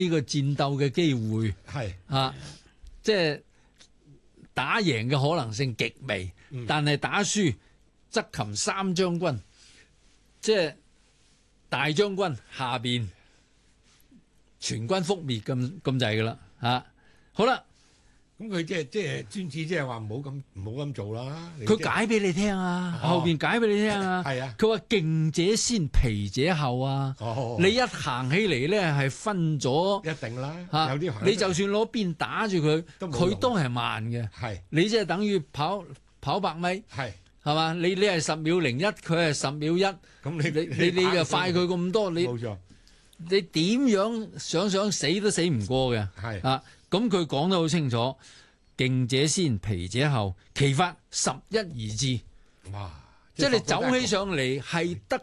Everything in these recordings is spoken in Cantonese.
呢個戰鬥嘅機會係啊，即係打贏嘅可能性極微，但係打輸則擒三將軍，即係大將軍下邊全軍覆滅咁滯噶啦嚇。好啦。 咁佢即係孫子即係話唔好咁做啦。 佢解俾你聽啊，後邊解俾你聽啊。 係啊， 佢話勁者先，疲者後啊。你一行起嚟咧係分咗， 一定啦。 有啲你就算攞鞭打住佢，佢都係慢嘅。 係你即係等於跑100米，係嘛？你係10秒01，佢係10秒1。咁你就快佢咁多，你點樣想死都死唔過嘅。係啊。咁佢講得好清楚，勁者先，疲者後，其法11而至。哇！即係你走起上嚟係得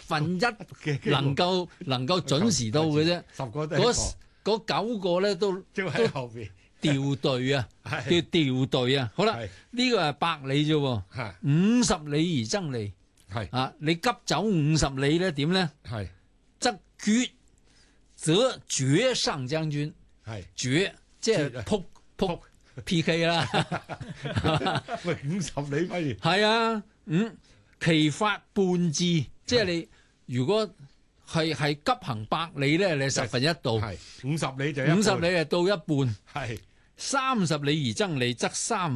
1/10能夠準時到嘅啫。10個嗰9個咧都喺後邊掉隊啊，叫掉隊啊。好啦，呢個係100里啫，50里而爭利。係啊，你急走50里咧點咧？係則則絕上將軍。係絕。即係撲 PK 啦， 喂50里不如係啊，其法半至，即係你如果係急行100里咧，你1/10到 ，50里就 50里係到一半， 係 30里而爭利，則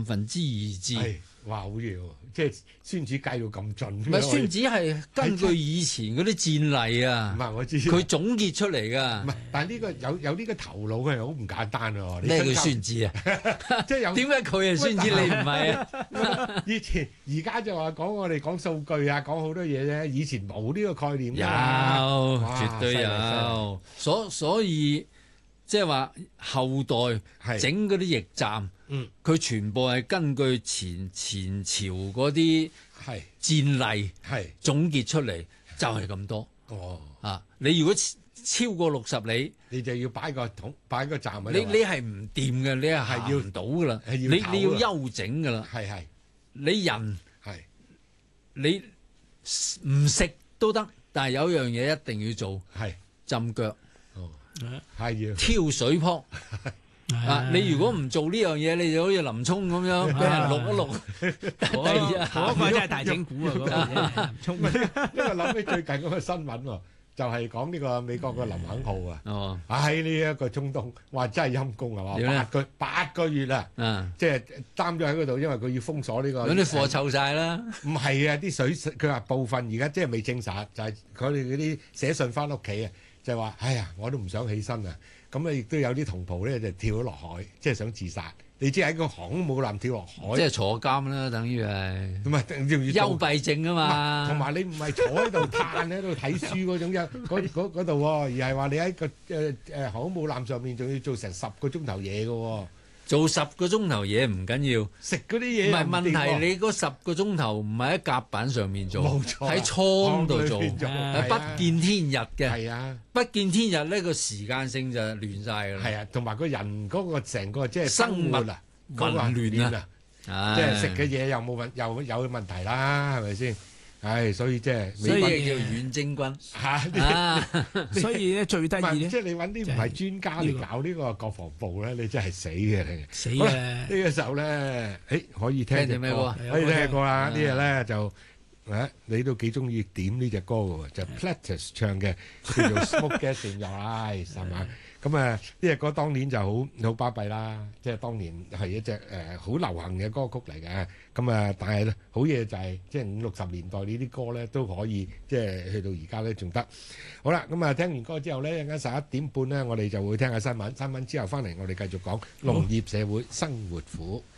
2/3至。 哇，好嘢喎！即係孫子計到咁盡。 唔係孫子係根據以前嗰啲戰例啊， 唔係我知佢總結出嚟㗎。 唔係，但係呢個有呢個頭腦係好唔簡單喎。 咩叫孫子啊？ 即係有點解佢係孫子，你唔係啊？ 以前而家就話我哋講數據啊，講好多嘢啫。以前冇呢個概念。 有，絕對有。所以即係話後代整嗰啲驛站。佢全部係根據前朝嗰啲戰例總結出嚟，就係咁多。哦，啊，你如果超過60里， 你就要擺個站喺度。 你係唔掂嘅，你係要唔到噶啦。你要休整噶啦。係你人你唔食都得，但係有樣嘢一定要做，浸腳。哦，係要挑水泡。啊！你如果唔做呢樣嘢，你就好似林沖咁樣，俾人錄一錄。 嗰個真係大整蠱啊！嗰個林沖。 因為諗起最近嗰個新聞喎，就係講呢個美國嘅林肯號啊。哦。喺呢一個中東，哇！真係陰公係嘛？8個月啦。即係擔咗喺嗰度，因為佢要封鎖呢個。 咁啲貨臭晒啦。 唔係啊！啲水佢話部分而家即係未證實，就係佢哋嗰啲寫信翻屋企啊，就係話：哎呀，我都唔想起身啊！咁啊，亦都有啲同袍咧，就跳咗落海，即係想自殺。你知喺個航空母艦跳落海， 即係坐監啦，等於係。 唔係， 幽閉症啊嘛。 同埋你唔係坐喺度嘆喺度睇書嗰種嗰度喎，而係話你喺個航空母艦上面仲要做成10個鐘頭嘢嘅喎。 做10個鐘頭嘢唔緊要， 食嗰啲嘢唔係問題。你嗰10個鐘頭唔係喺甲板上面做，喺艙度做，係不見天日嘅。係啊，不見天日呢個時間性就亂晒㗎啦。 係啊，同埋個人嗰個成個即係生物啊混亂啊， 即係食嘅嘢又有問題啦，係咪先？所以即係， 所以叫遠征軍所以咧最得意咧， 即係你揾啲唔係專家嚟搞呢個國防部咧，你真係死嘅你。 死嘅呢個時候咧，可以聽隻歌，可以聽隻歌啦。呢日咧就你都幾中意點呢隻歌嘅喎，就 Platters 唱嘅叫做 Smoke Gas in Your Eyes 係嘛？咁呢隻歌當年就好巴閉啦，即係當年係一隻好流行嘅歌曲嚟嘅。但係咧好嘢就係即係50、60年代呢啲歌咧都可以即係去到而家咧仲得。好啦，聽完歌之後咧，一陣間11點半咧，我哋就會聽下新聞。新聞之後翻嚟，我哋繼續講農業社會生活苦。